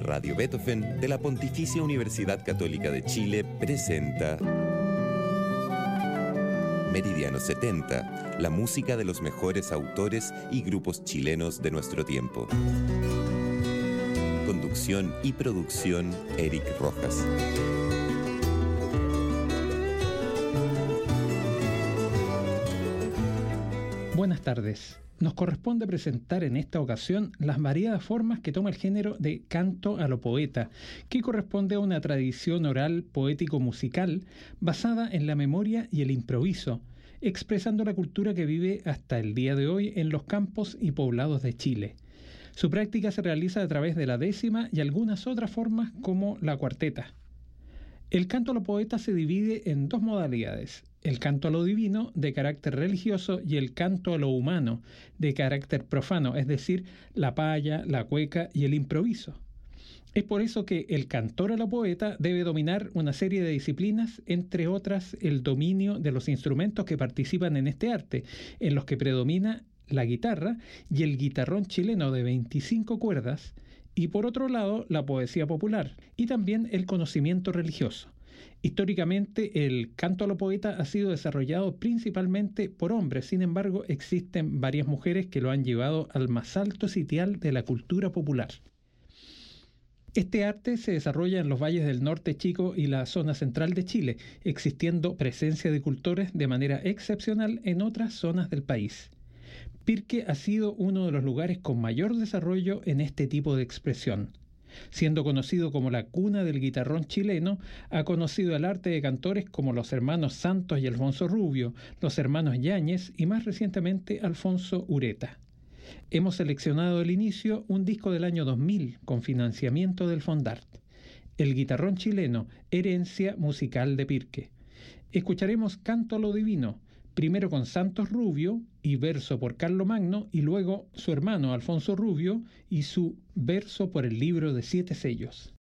Radio Beethoven de la Pontificia Universidad Católica de Chile presenta Meridiano 70, la música de los mejores autores y grupos chilenos de nuestro tiempo. Conducción y producción, Eric Rojas. Buenas tardes. Nos corresponde presentar en esta ocasión las variadas formas que toma el género de canto a lo poeta, que corresponde a una tradición oral poético-musical basada en la memoria y el improviso, expresando la cultura que vive hasta el día de hoy en los campos y poblados de Chile. Su práctica se realiza a través de la décima y algunas otras formas como la cuarteta. El canto a lo poeta se divide en dos modalidades: el canto a lo divino, de carácter religioso, y el canto a lo humano, de carácter profano, es decir, la paya, la cueca y el improviso. Es por eso que el cantor a lo poeta debe dominar una serie de disciplinas, entre otras el dominio de los instrumentos que participan en este arte, en los que predomina la guitarra y el guitarrón chileno de 25 cuerdas, y por otro lado la poesía popular y también el conocimiento religioso. Históricamente el canto a lo poeta ha sido desarrollado principalmente por hombres, sin embargo existen varias mujeres que lo han llevado al más alto sitial de la cultura popular. Este arte se desarrolla en los valles del norte chico y la zona central de Chile, existiendo presencia de cultores de manera excepcional en otras zonas del país. Pirque ha sido uno de los lugares con mayor desarrollo en este tipo de expresión. Siendo conocido como la cuna del guitarrón chileno, ha conocido el arte de cantores como los hermanos Santos y Alfonso Rubio, los hermanos Yáñez y más recientemente Alfonso Ureta. Hemos seleccionado al inicio un disco del año 2000 con financiamiento del Fondart, El guitarrón chileno, herencia musical de Pirque. Escucharemos Canto a lo divino, primero con Santos Rubio y verso por Carlomagno, y luego su hermano Alfonso Rubio y su verso por el libro de 7 sellos.